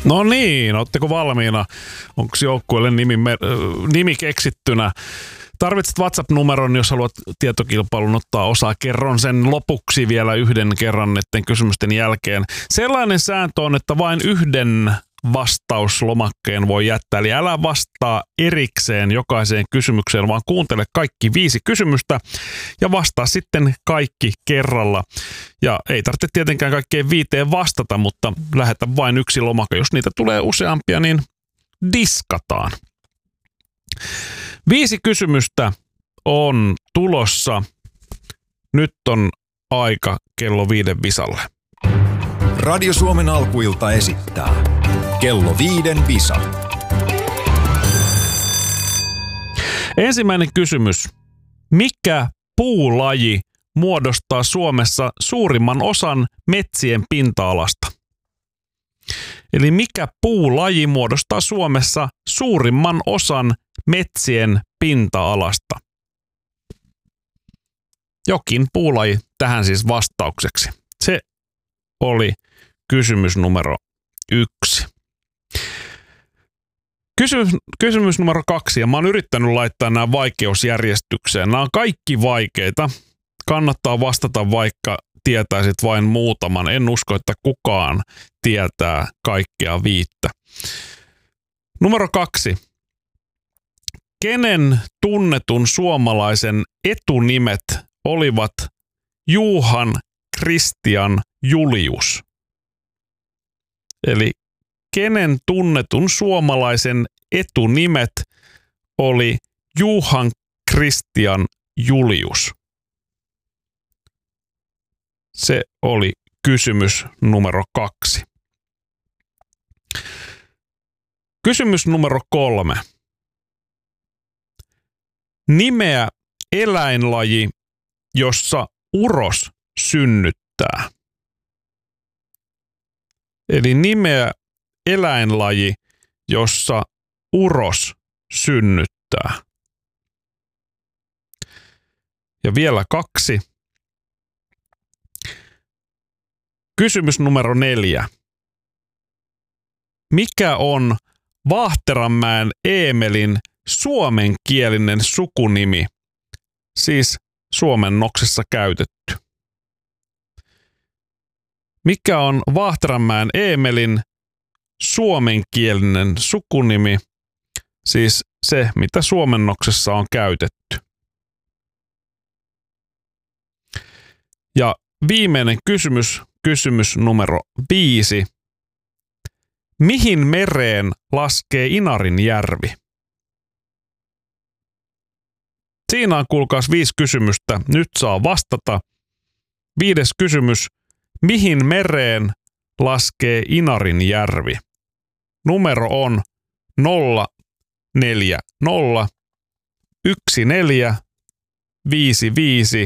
No niin, ootteko valmiina? Onko joukkueelle nimi keksittynä? Tarvitset WhatsApp-numeron, jos haluat tietokilpailun ottaa osaa. Kerron sen lopuksi vielä yhden kerran näiden kysymysten jälkeen. Sellainen sääntö on, että vain yhden vastauslomakkeen voi jättää. Eli älä vastaa erikseen jokaiseen kysymykseen, vaan kuuntele kaikki 5 kysymystä ja vastaa sitten kaikki kerralla. Ja ei tarvitse tietenkään kaikkeen 5 vastata, mutta lähetä vain yksi lomakka. Jos niitä tulee useampia, niin diskataan. 5 kysymystä on tulossa. Nyt on aika kello 5 visalle. Radio Suomen alkuilta esittää kello 5 visa. Ensimmäinen kysymys. Mikä puulaji muodostaa Suomessa suurimman osan metsien pinta-alasta? Eli mikä puulaji muodostaa Suomessa suurimman osan metsien pinta-alasta? Jokin puulaji tähän siis vastaukseksi. Se oli kysymys numero 1. Kysymys numero 2, ja mä oon yrittänyt laittaa nämä vaikeusjärjestykseen. Nämä on kaikki vaikeita. Kannattaa vastata, vaikka tietäisit vain muutaman. En usko, että kukaan tietää kaikkea 5. Numero 2. Kenen tunnetun suomalaisen etunimet olivat Johan Christian Julius? Eli kenen tunnetun suomalaisen etunimet oli Johan Christian Julius? Se oli kysymys numero 2. Kysymys numero 3. Nimeä eläinlaji, jossa uros synnyttää. Eli nimeä eläinlaji, jossa uros synnyttää. Ja vielä 2. Kysymys numero 4. Mikä on Vaahteranmäen Eemelin suomenkielinen sukunimi, siis suomennoksessa käytetty? Mikä on Vaahteranmäen Eemelin suomenkielinen sukunimi, siis se, mitä suomennoksessa on käytetty? Ja viimeinen kysymys numero 5. Mihin mereen laskee Inarinjärvi? Siinä on kuulkaas 5 kysymystä. Nyt saa vastata. 5. kysymys. Mihin mereen laskee Inarinjärvi? Numero on 040 14 55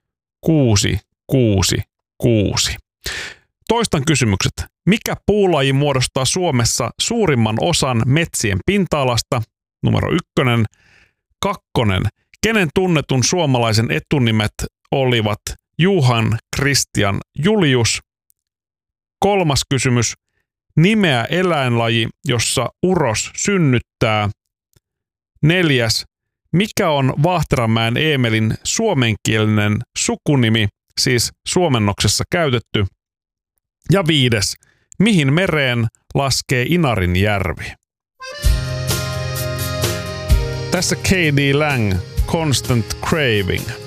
666. Toistan kysymykset. Mikä puulaji muodostaa Suomessa suurimman osan metsien pinta-alasta? Numero 1. 2. Kenen tunnetun suomalaisen etunimet olivat Johan Christian Julius? 3. kysymys. Nimeä eläinlaji, jossa uros synnyttää. 4. Mikä on Vaahteranmäen Eemelin suomenkielinen sukunimi, siis suomennoksessa käytetty? Ja 5. Mihin mereen laskee Inarinjärvi? Tässä K.D. Lang, Constant Craving.